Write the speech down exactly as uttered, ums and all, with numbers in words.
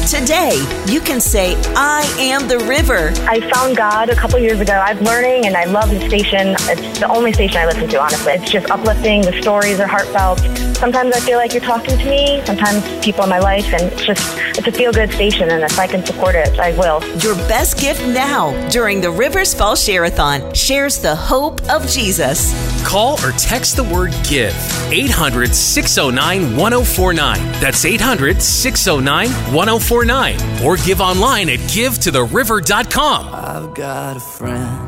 Today, you can say, I am the river. I found God a couple years ago. I'm learning, and I love the station. It's the only station I listen to, honestly. It's just uplifting. The stories are heartfelt. Sometimes I feel like you're talking to me. Sometimes people in my life, and it's just, it's a feel-good station, and if I can support it, I will. Your best gift now during the Rivers Fall Share-a-thon shares the hope of Jesus. Call or text the word GIVE, eight hundred, six oh nine, one oh four nine. That's eight hundred, six oh nine, one oh four nine. Or give online at give to the river dot com. I've got a friend